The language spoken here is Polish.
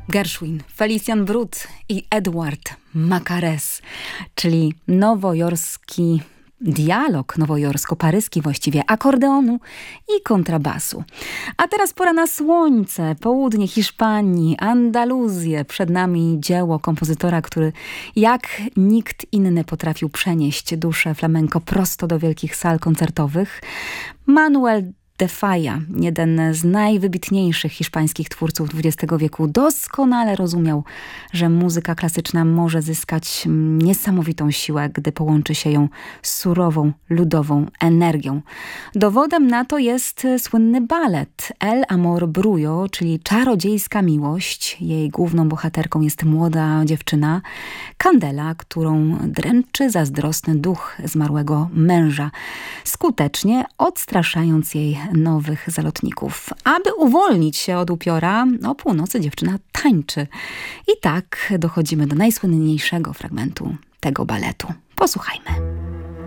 Gershwin, Felicjan Brud i Edward Macares, czyli nowojorski dialog, nowojorsko-paryski właściwie, akordeonu i kontrabasu. A teraz pora na słońce, południe Hiszpanii, Andaluzję. Przed nami dzieło kompozytora, który jak nikt inny potrafił przenieść duszę flamenco prosto do wielkich sal koncertowych. Manuel de Falla, jeden z najwybitniejszych hiszpańskich twórców XX wieku, doskonale rozumiał, że muzyka klasyczna może zyskać niesamowitą siłę, gdy połączy się ją z surową, ludową energią. Dowodem na to jest słynny balet El Amor Brullo, czyli Czarodziejska miłość. Jej główną bohaterką jest młoda dziewczyna Candela, którą dręczy zazdrosny duch zmarłego męża, skutecznie odstraszając jej nowych zalotników. Aby uwolnić się od upiora, o północy dziewczyna tańczy. I tak dochodzimy do najsłynniejszego fragmentu tego baletu. Posłuchajmy.